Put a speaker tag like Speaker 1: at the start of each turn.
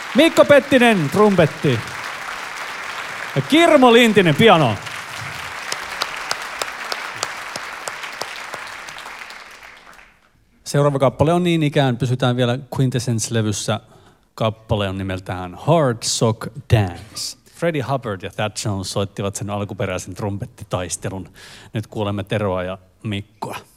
Speaker 1: Mikko Pettinen, trumpetti. Ja Kirmo Lintinen, piano. Seuraava kappale on niin ikään, pysytään vielä Quintessence-levyssä. Kappale on nimeltään Hard Sock Dance. Freddie Hubbard ja Thad Jones soittivat sen alkuperäisen trumpettitaistelun. Nyt kuulemme Teroa ja Mikkoa.